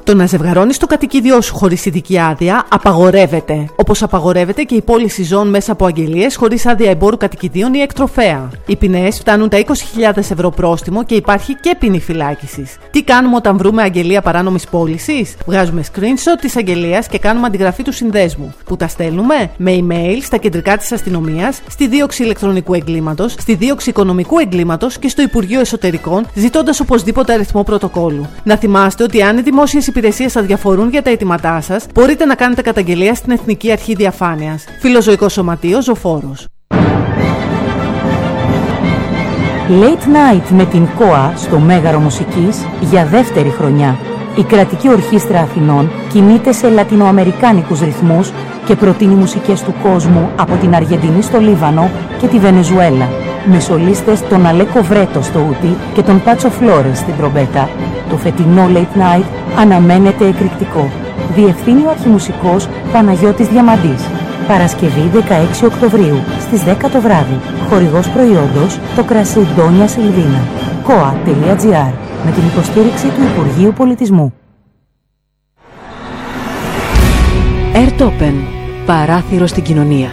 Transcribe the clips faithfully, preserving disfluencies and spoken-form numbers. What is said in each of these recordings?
Το να ζευγαρώνεις το κατοικίδιό σου χωρίς ειδική άδεια απαγορεύεται. Όπως απαγορεύεται και η πώληση ζώων μέσα από αγγελίες χωρίς άδεια εμπόρου κατοικιδίων ή εκτροφέα. Οι ποινές φτάνουν τα είκοσι χιλιάδες ευρώ πρόστιμο και υπάρχει και ποινή φυλάκισης. Τι κάνουμε όταν βρούμε αγγελία παράνομης πώλησης? Βγάζουμε screenshot της αγγελίας και κάνουμε αντιγραφή του συνδέσμου. Που τα στέλνουμε με email στα κεντρικά της αστυνομίας, στη δίωξη ηλεκτρονικού εγκλήματος, στη δίωξη οικονομικού εγκλήματος και στο Υπουργείο Εσωτερικών, ζητώντας οπωσδήποτε αριθμό πρωτοκόλλου. Να θυμάστε ότι αν οι δημόσιες υπηρεσίες σας διαφορούν για τα αιτήματά σας, μπορείτε να κάνετε καταγγελία στην Εθνική Αρχή Διαφάνειας. Φιλοζωικό Σωματείο Ζωφόρος. Late Night με την ΚΟΑ στο Μέγαρο Μουσικής για δεύτερη χρονιά. Η Κρατική Ορχήστρα Αθηνών κινείται σε λατινοαμερικάνικους ρυθμούς και προτείνει μουσικές του κόσμου από την Αργεντινή στο Λίβανο και τη Βενεζουέλα. Με σολίστες τον Αλέκο Βρέτο στο ούτι και τον Πάτσο Φλόρες στην τρομπέτα. Το φετινό Late Night αναμένεται εκρηκτικό. Διευθύνει ο αρχιμουσικός Παναγιώτης Διαμαντής. Παρασκευή δεκαέξι Οκτωβρίου στις δέκα το βράδυ. Χορηγός προϊόντος το κρασί Ντόνια Σιλβίνα. κοα τελεία τζι άρ με την υποστήριξη του Υπουργείου Πολιτισμού. Airtopen. Παράθυρο στην κοινωνία.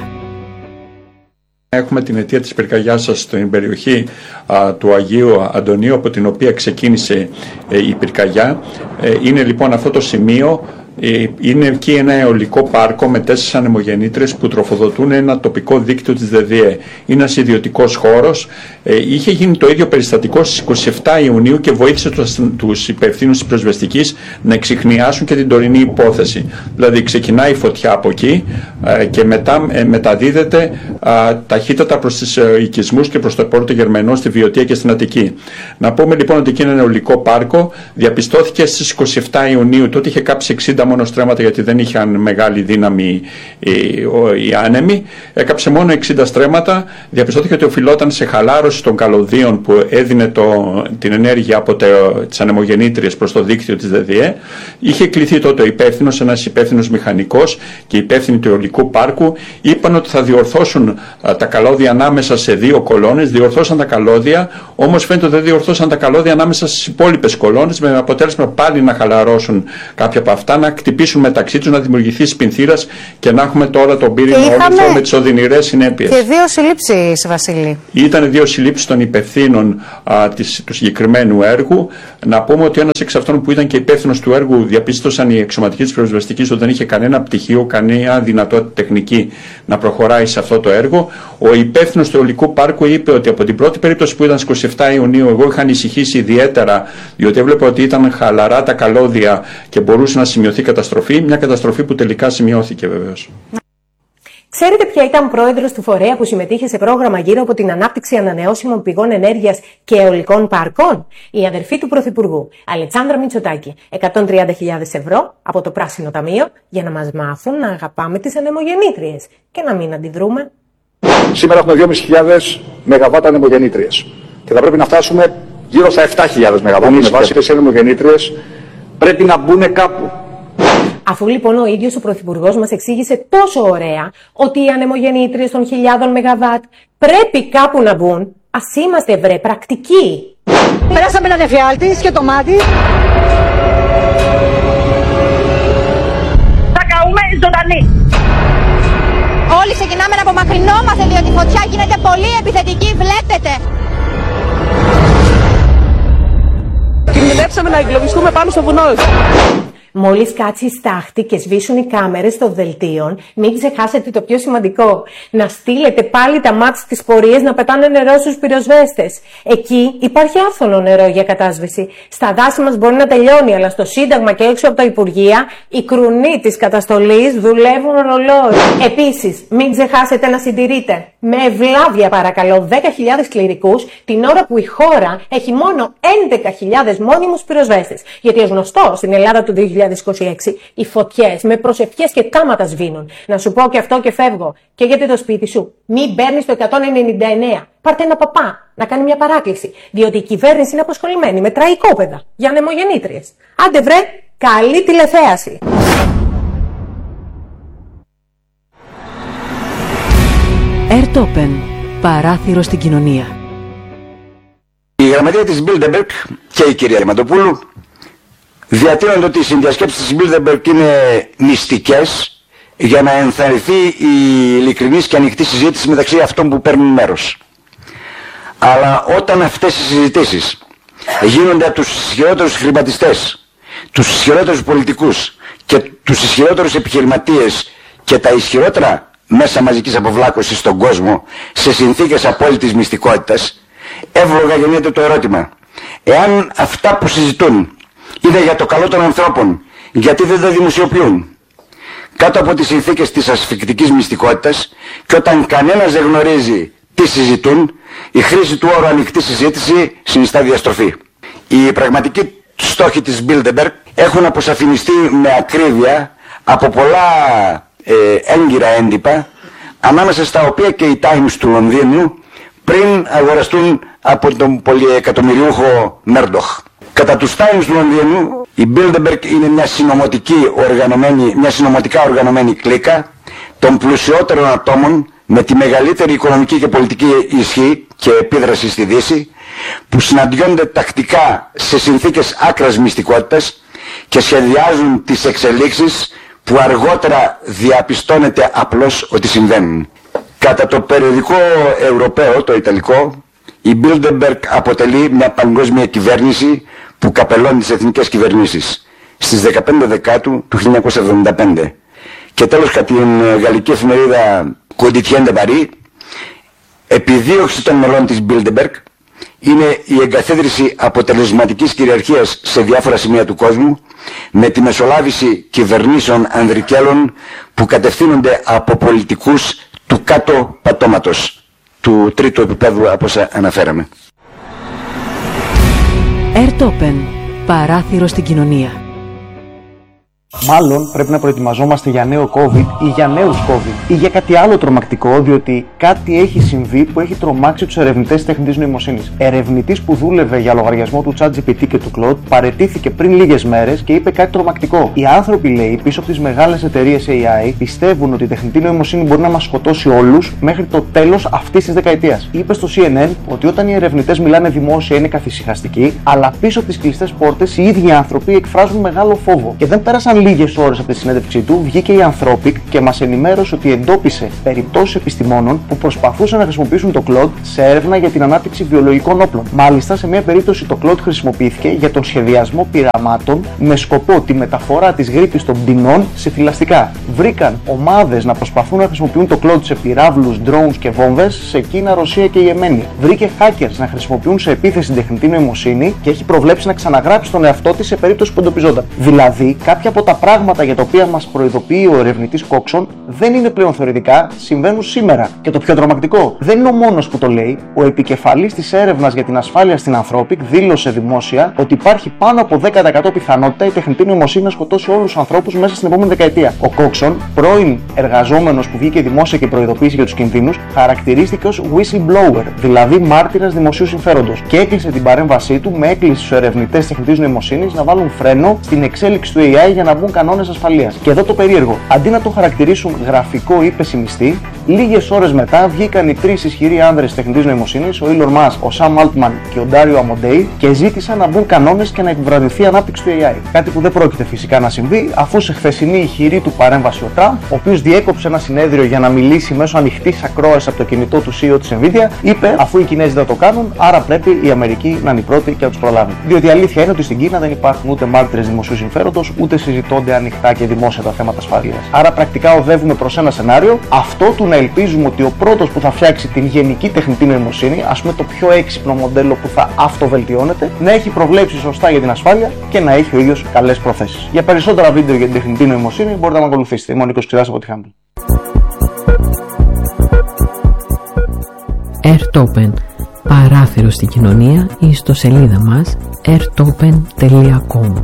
Έχουμε την αιτία της πυρκαγιάς σας στην περιοχή α, του Αγίου Αντωνίου, από την οποία ξεκίνησε ε, η πυρκαγιά. Ε, είναι λοιπόν αυτό το σημείο. Είναι εκεί ένα αιωλικό πάρκο με τέσσερις ανεμογεννήτριες που τροφοδοτούν ένα τοπικό δίκτυο της ΔΔΕ. Είναι ένας ιδιωτικός χώρος. Ε, είχε γίνει το ίδιο περιστατικό στις είκοσι επτά Ιουνίου και βοήθησε τους υπευθύνους της πυροσβεστικής να εξιχνιάσουν και την τωρινή υπόθεση. Δηλαδή ξεκινάει η φωτιά από εκεί ε, και μετά ε, μεταδίδεται ε, ταχύτατα προς τους ε, οικισμούς και προς το Πόρτο Γερμανό, στη Βιωτία και στην Αττική. Να πούμε λοιπόν ότι εκεί είναι ένα αιωλικό πάρκο. Διαπιστώθηκε στις είκοσι επτά Ιουνίου, τότε είχε κάψει εξήντα μόνο στρέμματα γιατί δεν είχαν μεγάλη δύναμη οι, οι άνεμοι. Έκαψε μόνο εξήντα στρέμματα. Διαπιστώθηκε ότι οφειλόταν σε χαλάρωση των καλωδίων που έδινε το, την ενέργεια από τις ανεμογεννήτριες προς το δίκτυο της ΔΔΕ. Είχε κληθεί τότε ο υπεύθυνος, ένας υπεύθυνος μηχανικός και υπεύθυνοι του αιωλικού πάρκου. Είπαν ότι θα διορθώσουν α, τα καλώδια ανάμεσα σε δύο κολόνες. Διορθώσαν τα καλώδια, όμως φαίνεται ότι δεν διορθώσαν τα καλώδια ανάμεσα στις υπόλοιπες κολόνες, με αποτέλεσμα πάλι να χαλαρώσουν κάποια από αυτά, να χτυπήσουν μεταξύ τους, να δημιουργηθεί σπινθήρας και να έχουμε τώρα τον πύρινο όλυθρο με τις οδυνηρές συνέπειες. Και δύο συλλήψεις, Βασίλη. Ήταν δύο συλλήψεις των υπευθύνων α, της, του συγκεκριμένου έργου. Να πούμε ότι ένας εξ αυτών που ήταν και υπεύθυνος του έργου, διαπίστωσαν οι εξωματικοί της πυροσβεστικής ότι δεν είχε κανένα πτυχίο, κανένα δυνατότητα τεχνική να προχωράει σε αυτό το έργο. Ο υπεύθυνος του αιωλικού πάρκου είπε ότι από την πρώτη περίπτωση που ήταν στις είκοσι επτά Ιουνίου, εγώ είχα ανησυχήσει ιδιαίτερα, διότι έβλεπα ότι ήταν χαλαρά τα καλώδια και μπορούσε να σημειωθεί καταστροφή, μια καταστροφή που τελικά σημειώθηκε βεβαίως. Ξέρετε ποια ήταν πρόεδρος του φορέα που συμμετείχε σε πρόγραμμα γύρω από την ανάπτυξη ανανεώσιμων πηγών ενέργειας και αιωλικών πάρκων? Η αδερφή του Πρωθυπουργού, Αλεξάνδρα Μητσοτάκη. εκατόν τριάντα χιλιάδες ευρώ από το Πράσινο Ταμείο για να μας μάθουν να αγαπάμε τις ανεμογεννήτριες και να μην αντιδρούμε. Σήμερα έχουμε δυόμισι χιλιάδες μεγαβάτα ανεμογεννήτριες και θα πρέπει να φτάσουμε γύρω στα επτά χιλιάδες μεγαβάτα. Με βάση αυτές οι ανεμογεννήτριες πρέπει να μπουν κάπου. Αφού λοιπόν ο ίδιος ο Πρωθυπουργός μας εξήγησε τόσο ωραία ότι οι ανεμογεννήτριες των χιλιάδων μεγαβάτ πρέπει κάπου να μπουν, ας είμαστε βρε πρακτικοί. Περάσαμε έναν εφιάλτη και το μάτι. Θα καούμε ζωντανοί. Όλοι ξεκινάμε να απομακρυνόμαστε διότι η φωτιά γίνεται πολύ επιθετική, βλέπετε. Κινδυνεύσαμε να εγκλωβιστούμε πάνω στο βουνό. Μόλις κάτσει η στάχτη και σβήσουν οι κάμερες των δελτίων, μην ξεχάσετε το πιο σημαντικό. Να στείλετε πάλι τα μάτς στις πορείες να πετάνε νερό στους πυροσβέστες. Εκεί υπάρχει άφθονο νερό για κατάσβεση. Στα δάση μας μπορεί να τελειώνει, αλλά στο Σύνταγμα και έξω από τα Υπουργεία, οι κρουνοί της καταστολής δουλεύουν ρολόι. Επίσης, μην ξεχάσετε να συντηρείτε με ευλάβεια παρακαλώ δέκα χιλιάδες κληρικούς την ώρα που η χώρα έχει μόνο έντεκα χιλιάδες μόνιμους πυροσβέστες. Γιατί ως γνωστό, στην Ελλάδα του δύο χιλιάδες είκοσι έξι οι φωτιές με προσευχές και κάματα σβήνουν. Να σου πω και αυτό και φεύγω. Και γιατί το σπίτι σου μην παίρνεις το εκατόν ενενήντα εννέα. Πάρτε ένα παπά να κάνει μια παράκληση. Διότι η κυβέρνηση είναι αποσχολημένη με τραϊκόπαιδα για ανεμογεννήτριες. Άντε βρε, καλή τηλεθέαση. Airtopen. Παράθυρο στην κοινωνία. Η γραμματεία της Bilderberg και η κυρία Διαμαντοπούλου Διατείνονται ότι οι συνδιασκέψεις της Bilderberg είναι μυστικές για να ενθαρρυνθεί η ειλικρινής και ανοιχτή συζήτηση μεταξύ αυτών που παίρνουν μέρος. Αλλά όταν αυτές οι συζητήσεις γίνονται από τους ισχυρότερους χρηματιστές, τους ισχυρότερους πολιτικούς και τους ισχυρότερους επιχειρηματίες και τα ισχυρότερα μέσα μαζικής αποβλάκωσης στον κόσμο σε συνθήκες απόλυτης μυστικότητας, εύλογα γεννιέται το ερώτημα: εάν αυτά που συζητούν είναι για το καλό των ανθρώπων, γιατί δεν τα δημοσιοποιούν? Κάτω από τις συνθήκες της ασφικτικής μυστικότητας και όταν κανένας δεν γνωρίζει τι συζητούν, η χρήση του όρου ανοιχτή συζήτηση συνιστά διαστροφή. Οι πραγματικοί στόχοι της Bilderberg έχουν αποσαφινιστεί με ακρίβεια από πολλά ε, έγκυρα έντυπα, ανάμεσα στα οποία και οι Times του Λονδίνου πριν αγοραστούν από τον πολυεκατομμυριούχο Μέρντοχ. Κατά τους Times του Λονδίνου, η Bilderberg είναι μια, οργανωμένη, μια συνωμοτικά οργανωμένη κλίκα των πλουσιότερων ατόμων με τη μεγαλύτερη οικονομική και πολιτική ισχύ και επίδραση στη Δύση, που συναντιόνται τακτικά σε συνθήκες άκρας μυστικότητας και σχεδιάζουν τις εξελίξεις που αργότερα διαπιστώνεται απλώς ότι συμβαίνουν. Κατά το περιοδικό Ευρωπαίο, το Ιταλικό, η Bilderberg αποτελεί μια παγκόσμια κυβέρνηση που καπελώνει τις εθνικές κυβερνήσεις στις δεκαπέντε Δεκάτου του χίλια εννιακόσια εβδομήντα πέντε. Και τέλος, κατά την γαλλική εφημερίδα Quotidien de Paris, επιδίωξη των μελών της Bilderberg είναι η εγκαθίδρυση αποτελεσματικής κυριαρχίας σε διάφορα σημεία του κόσμου, με τη μεσολάβηση κυβερνήσεων ανδρικέλων που κατευθύνονται από πολιτικούς του κάτω πατώματος, του τρίτου επίπεδου, όπως αναφέραμε. Airtopen, παράθυρο στην κοινωνία. Μάλλον πρέπει να προετοιμαζόμαστε για νέο COVID ή για νέους COVID ή για κάτι άλλο τρομακτικό, διότι κάτι έχει συμβεί που έχει τρομάξει τους ερευνητές της τεχνητής νοημοσύνης. Ερευνητής που δούλευε για λογαριασμό του ChatGPT και του Claude παραιτήθηκε πριν λίγες μέρες και είπε κάτι τρομακτικό. Οι άνθρωποι, λέει, πίσω από τις μεγάλες εταιρείες έι άι πιστεύουν ότι η τεχνητή νοημοσύνη μπορεί να μας σκοτώσει όλους μέχρι το τέλος αυτής της δεκαετίας. Είπε στο σι εν εν ότι όταν οι ερευνητές μιλάνε δημόσια είναι καθησυχαστικοί, αλλά πίσω από τις κλειστές πόρτες οι ίδιοι άνθρωποι εκφράζουν μεγάλο φόβο. Και δεν πέρασαν λίγες ώρες από τη συνέντευξή του, βγήκε η Anthropic και μας ενημέρωσε ότι εντόπισε περιπτώσεις επιστημόνων που προσπαθούσαν να χρησιμοποιήσουν το Claude σε έρευνα για την ανάπτυξη βιολογικών όπλων. Μάλιστα, σε μια περίπτωση το Claude χρησιμοποιήθηκε για τον σχεδιασμό πειραμάτων με σκοπό τη μεταφορά της γρίπης των πτηνών σε θηλαστικά. Βρήκαν ομάδες να προσπαθούν να χρησιμοποιούν το Claude σε πυράβλους, drones και βόμβες σε Κίνα, Ρωσία και Ιεμένη. Βρήκε hackers να χρησιμοποιούν σε επίθεση την τεχνητή νοημοσύνη και έχει προβλέψει να ξαναγράψει τον εαυτό της σε περίπτωση που εντοπιζόταν. Δηλαδή, κάποια από τα πράγματα για τα οποία μας προειδοποιεί ο ερευνητής Coxon δεν είναι πλέον θεωρητικά, συμβαίνουν σήμερα. Και το πιο τρομακτικό, δεν είναι ο μόνος που το λέει. Ο επικεφαλής της έρευνας για την ασφάλεια στην Anthropic δήλωσε δημόσια ότι υπάρχει πάνω από δέκα τοις εκατό πιθανότητα η τεχνητή νοημοσύνη να σκοτώσει όλους τους ανθρώπους μέσα στην επόμενη δεκαετία. Ο Coxon, πρώην εργαζόμενος που βγήκε δημόσια και προειδοποίησε για τους κινδύνους, χαρακτηρίστηκε ως whistleblower, δηλαδή μάρτυρας δημοσίου συμφέροντος, και έκλεισε την παρέμβασή του με έκκληση στους ερευνητές τεχνητής νοημοσύνης να βάλουν φρένο στην εξέλιξη του έι άι για να μπουν κανόνες ασφαλείας. Και εδώ το περίεργο, αντί να το χαρακτηρίσουν γραφικό ή πεσημιστή, λίγες ώρες μετά βγήκαν οι τρεις ισχυροί άνδρες τεχνητής νοημοσύνης, ο Elon Musk, ο Sam Altman και ο Dario Amodei, και ζήτησαν να μπουν κανόνες και να επιβραδυνθεί η ανάπτυξη του έι άι. Κάτι που δεν πρόκειται φυσικά να συμβεί, αφού σε χθεσινή ηχηρή του παρέμβαση ο Τραμπ, ο οποίος διέκοψε ένα συνέδριο για να μιλήσει μέσω ανοιχτής ακρόασης από το κινητό του σι ι ο της Nvidia, είπε αφού οι Κινέζοι δεν το κάνουν, άρα πρέπει η Αμερική να είναι η πρώτη και να τους προλάβει. Διότι η αλήθεια είναι ότι στην Κίνα δεν υπάρχουν ούτε μάρτυρες δημοσίου συμφέροντος, ούτε συζητώνται ανοιχτά και δημόσια τα θέματα ασφαλείας. Άρα πρακτικά οδεύουμε προς ένα σενάριο, αυτό του να ελπίζουμε ότι ο πρώτος που θα φτιάξει την γενική τεχνητή νοημοσύνη, ας πούμε το πιο έξυπνο μοντέλο που θα αυτοβελτιώνεται, να έχει προβλέψει σωστά για την ασφάλεια και να έχει ο ίδιος καλές προθέσεις. Για περισσότερα βίντεο για την τεχνητή νοημοσύνη μπορείτε να με ακολουθήσετε. Είμαι ο Νίκος Ξηράς από τη Χάμπλ. Airtopen, παράθυρο στην κοινωνία, η ιστοσελίδα μας airtopen τελεία com.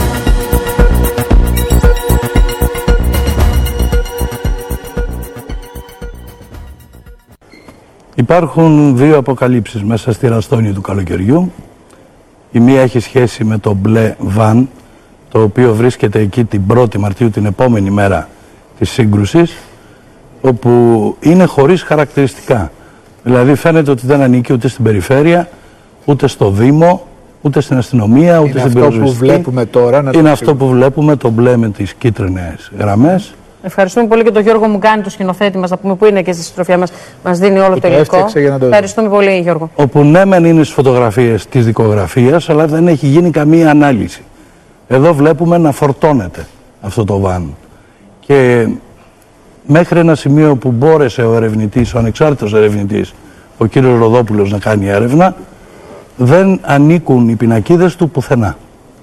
Υπάρχουν δύο αποκαλύψεις μέσα στη ραστόνη του καλοκαιριού. Η μία έχει σχέση με το μπλε βαν, το οποίο βρίσκεται εκεί την πρώτη Μαρτίου, την επόμενη μέρα της σύγκρουσης, όπου είναι χωρίς χαρακτηριστικά. Δηλαδή φαίνεται ότι δεν ανήκει ούτε στην περιφέρεια, ούτε στο Δήμο, ούτε στην αστυνομία, ούτε είναι στην αυτό πυροσβεστική. που βλέπουμε τώρα. Να είναι αυτό που βλέπουμε, το μπλε με τις κίτρινες γραμμές. Ευχαριστούμε πολύ και τον Γιώργο Μουγκάνη, το σκηνοθέτη μας, να πούμε που είναι και στη συντροφιά μας, μας δίνει όλο το υλικό. Ευχαριστούμε πολύ, Γιώργο. Όπου ναι, μεν είναι στις φωτογραφίες της δικογραφίας, αλλά δεν έχει γίνει καμία ανάλυση. Εδώ βλέπουμε να φορτώνεται αυτό το βαν. Και μέχρι ένα σημείο που μπόρεσε ο ερευνητής, ο ανεξάρτητος ερευνητής, ο κύριος Ροδόπουλος, να κάνει έρευνα, δεν ανήκουν οι πινακίδες του πουθενά.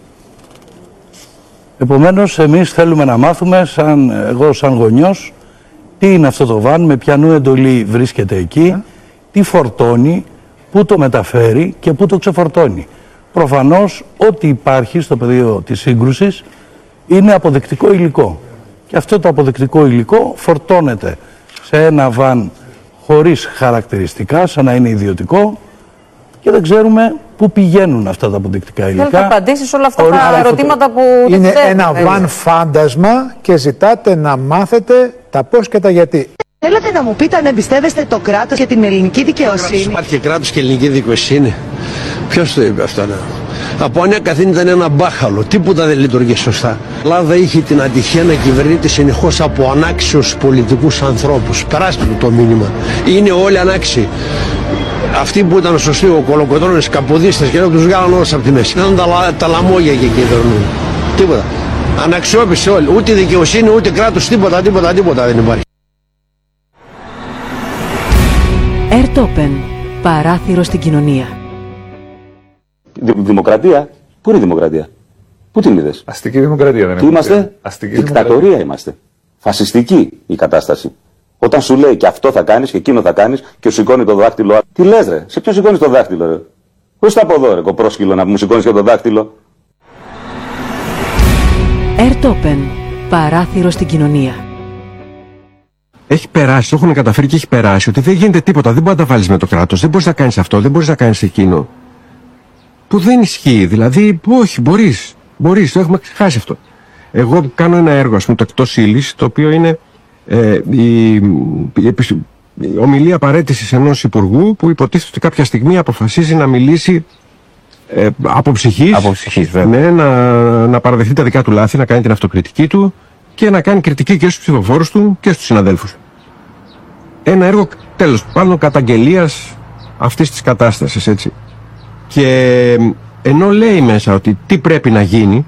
Επομένως, εμείς θέλουμε να μάθουμε, σαν, εγώ σαν γονιός, τι είναι αυτό το βαν, με ποιανού εντολή βρίσκεται εκεί, τι φορτώνει, πού το μεταφέρει και πού το ξεφορτώνει. Προφανώς, ό,τι υπάρχει στο πεδίο της σύγκρουσης είναι αποδεικτικό υλικό. Και αυτό το αποδεικτικό υλικό φορτώνεται σε ένα βαν χωρίς χαρακτηριστικά, σαν να είναι ιδιωτικό, και δεν ξέρουμε πού πηγαίνουν αυτά τα αποδεικτικά υλικά. Θέλετε απαντήσεις σε όλα αυτά τα Άρα, ερωτήματα που είναι δεν ξέρετε. ένα βαν φάντασμα και ζητάτε να μάθετε τα πώς και τα γιατί. Θέλετε να μου πείτε αν εμπιστεύεστε το κράτος και την ελληνική δικαιοσύνη? Υπάρχει κράτος και ελληνική δικαιοσύνη. Ποιος το είπε αυτό? Ναι. Από ανέκαθεν ήταν ένα μπάχαλο, τίποτα δεν λειτουργεί σωστά. Η Ελλάδα είχε την ατυχία να κυβερνείται συνεχώς από ανάξιους πολιτικούς ανθρώπους. Περάστε το μήνυμα. Είναι όλοι ανάξιοι. Αυτοί που ήταν σωστοί, ο Κολοκοτρώνης, καποδίστες και να τους βγάλαν όλους από τη μέση. Ήταν τα, τα λαμόγια και κυβερνούν. Τίποτα. Αναξιόπιστοι όλοι. Ούτε δικαιοσύνη, ούτε κράτος, τίποτα, τίποτα, τίποτα δεν υπάρχει. Airtopen. Παράθυρο στην κοινωνία. Δη, δημοκρατία. Πού είναι η δημοκρατία? Πού την είδες? Αστική δημοκρατία δεν Τι είμαστε? Αστική Δικτατορία δημοκρατία. Είμαστε. Φασιστική η κατάσταση. Όταν σου λέει και αυτό θα κάνεις και εκείνο θα κάνεις και σου σηκώνει το δάχτυλο. Τι λες ρε? Σε ποιο σηκώνεις το δάχτυλο ρε? Πώς θα από εδώ ρε κοπρόσκυλο να μου σηκώνεις και το δάχτυλο? Airtopen. Παράθυρο στην κοινωνία. Έχει περάσει, το έχουν καταφέρει και έχει περάσει ότι δεν γίνεται τίποτα. Δεν μπορεί να τα βάλεις με το κράτος. Δεν μπορείς να κάνεις αυτό, δεν μπορείς να κάνεις εκείνο. Που δεν ισχύει. Δηλαδή, όχι, μπορείς. Μπορείς, το έχουμε ξεχάσει αυτό. Εγώ κάνω ένα έργο, ας πούμε, το εκτός ύλης, το οποίο είναι ε, η, η, η ομιλία παραίτησης ενός υπουργού που υποτίθεται ότι κάποια στιγμή αποφασίζει να μιλήσει ε, από ψυχής, από ψυχής βέβαια. Ναι, να, να παραδεχτεί τα δικά του λάθη, να κάνει την αυτοκριτική του και να κάνει κριτική και στους ψηφοφόρους του και στους συναδέλφους. Ένα έργο, τέλος πάντων, καταγγελίας αυτής της κατάστασης, έτσι. Και ενώ λέει μέσα ότι τι πρέπει να γίνει,